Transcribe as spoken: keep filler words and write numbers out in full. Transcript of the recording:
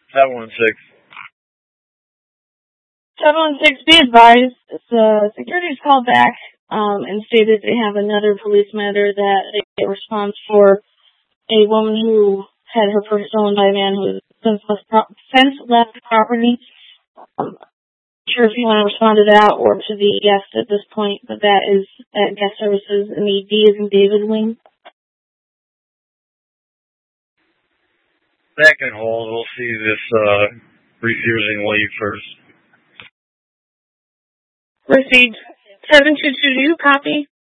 seven one six. seven one six, be advised, the security's called back um, and stated they have another police matter that they get response for a woman who had her purse stolen by a man who has since left, pro- since left the property. Um, not sure if you want to respond to that or to the guest at this point, but that is at guest services in the D as in David wing. That can hold. We'll see this uh, refusing leave first. Received seven two two, do you copy?